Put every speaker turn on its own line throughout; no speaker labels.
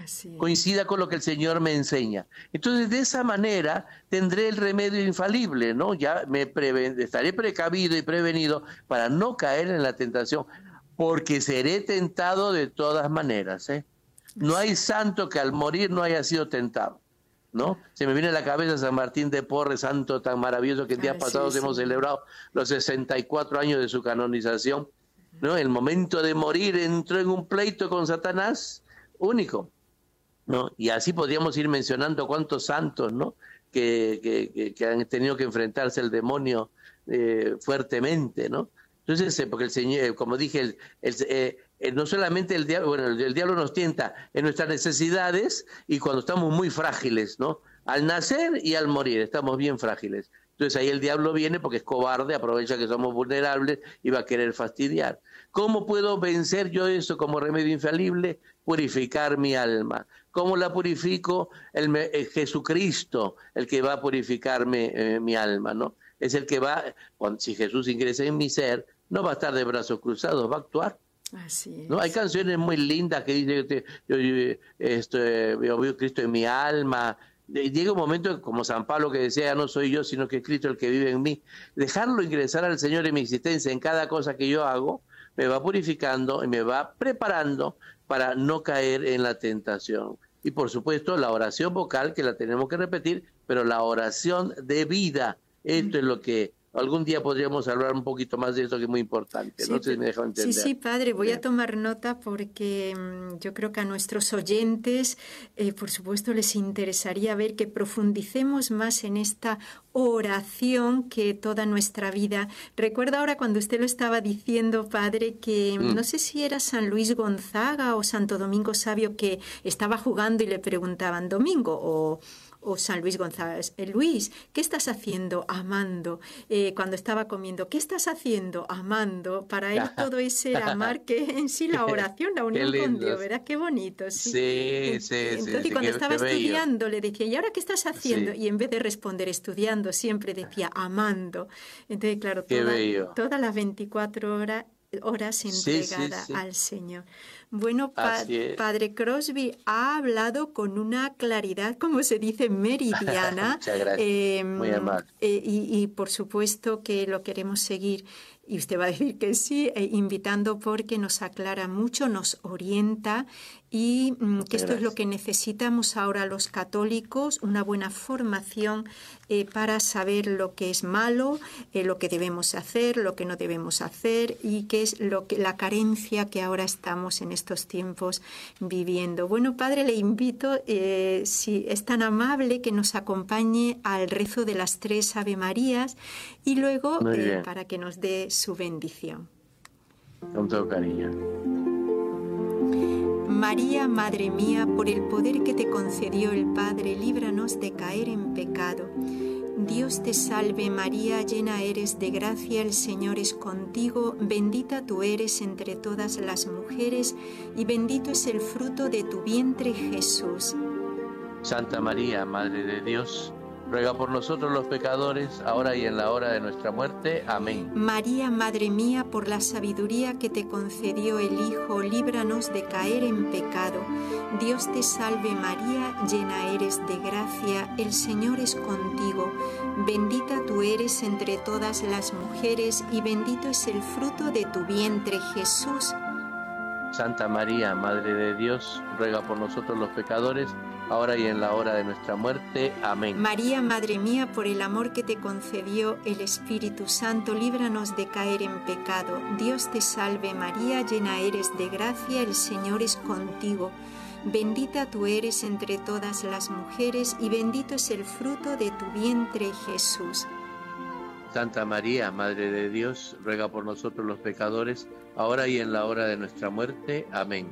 Así es.
coincida con lo que el Señor me enseña. Entonces, de esa manera tendré el remedio infalible, ¿no? Ya estaré precavido y prevenido para no caer en la tentación, porque seré tentado de todas maneras, ¿eh? No hay santo que al morir no haya sido tentado, ¿no? Se me viene a la cabeza San Martín de Porres, santo tan maravilloso que en días pasados hemos celebrado los 64 años de su canonización, ¿no? El momento de morir entró en un pleito con Satanás único, ¿no? Y así podríamos ir mencionando cuántos santos, ¿no? Que han tenido que enfrentarse al demonio fuertemente, ¿no? Entonces, porque el Señor, como dije, no solamente el diablo, bueno, el diablo nos tienta en nuestras necesidades y cuando estamos muy frágiles, ¿no? Al nacer y al morir, estamos bien frágiles. Entonces ahí el diablo viene porque es cobarde, aprovecha que somos vulnerables y va a querer fastidiar. ¿Cómo puedo vencer yo eso como remedio infalible? Purificar mi alma. ¿Cómo la purifico? Jesucristo, el que va a purificarme mi alma, ¿no? Es el que va, si Jesús ingresa en mi ser, no va a estar de brazos cruzados, va a actuar.
Así es.
¿No? Hay canciones muy lindas que dicen, yo veo Cristo en mi alma. Llega un momento como San Pablo que decía, ya no soy yo, sino que es Cristo el que vive en mí. Dejarlo ingresar al Señor en mi existencia, en cada cosa que yo hago, me va purificando y me va preparando para no caer en la tentación. Y por supuesto la oración vocal, que la tenemos que repetir, pero la oración de vida, esto es lo que algún día podríamos hablar un poquito más de eso, que es muy importante.
Sí,
No sé si me dejo entender.
Sí, padre, voy a tomar nota porque yo creo que a nuestros oyentes, por supuesto, les interesaría ver que profundicemos más en esta oración que toda nuestra vida. Recuerdo ahora cuando usted lo estaba diciendo, padre, que no sé si era San Luis Gonzaga o Santo Domingo Sabio que estaba jugando y le preguntaban, Domingo o San Luis González, Luis, ¿qué estás haciendo? Amando. Cuando estaba comiendo, ¿qué estás haciendo? Amando. Para él todo ese amar que en sí la oración, la unión con Dios, ¿verdad? Qué bonito. Sí, Entonces, cuando estaba estudiando, le decía, ¿y ahora qué estás haciendo? Sí. Y en vez de responder estudiando, siempre decía amando. Entonces, claro, todas las 24 horas entregada al Señor. Bueno, Padre Crosby ha hablado con una claridad, como se dice, meridiana.
Muchas gracias. Muy amable.
Y por supuesto que lo queremos seguir. Y usted va a decir que sí, invitando porque nos aclara mucho, nos orienta y que esto es lo que necesitamos ahora los católicos, una buena formación para saber lo que es malo, lo que debemos hacer, lo que no debemos hacer y qué es la carencia que ahora estamos en estos tiempos viviendo. Bueno, Padre, le invito, si es tan amable, que nos acompañe al rezo de las 3 Ave Marías y luego para que nos dé su bendición.
Con todo cariño.
María, Madre mía, por el poder que te concedió el Padre, líbranos de caer en pecado. Dios te salve María, llena eres de gracia, el Señor es contigo, bendita tú eres entre todas las mujeres, y bendito es el fruto de tu vientre, Jesús.
Santa María, Madre de Dios, ruega por nosotros los pecadores, ahora y en la hora de nuestra muerte. Amén.
María, Madre mía, por la sabiduría que te concedió el Hijo, líbranos de caer en pecado. Dios te salve María, llena eres de gracia, el Señor es contigo. Bendita tú eres entre todas las mujeres, y bendito es el fruto de tu vientre, Jesús.
Santa María, Madre de Dios, ruega por nosotros los pecadores, ahora y en la hora de nuestra muerte. Amén.
María, Madre mía, por el amor que te concedió el Espíritu Santo, líbranos de caer en pecado. Dios te salve María, llena eres de gracia, el Señor es contigo. Bendita tú eres entre todas las mujeres, y bendito es el fruto de tu vientre, Jesús.
Santa María, Madre de Dios, ruega por nosotros los pecadores, ahora y en la hora de nuestra muerte. Amén.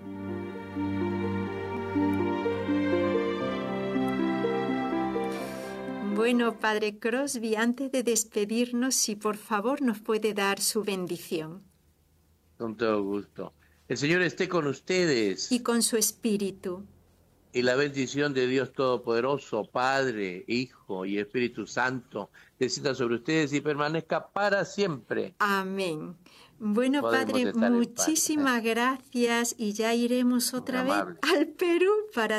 Bueno, Padre Crosby, antes de despedirnos, si por favor nos puede dar su bendición.
Con todo gusto. El Señor esté con ustedes.
Y con su espíritu.
Y la bendición de Dios Todopoderoso, Padre, Hijo y Espíritu Santo, descienda sobre ustedes y permanezca para siempre.
Amén. Bueno, Padre, muchísimas gracias y ya iremos otra vez al Perú para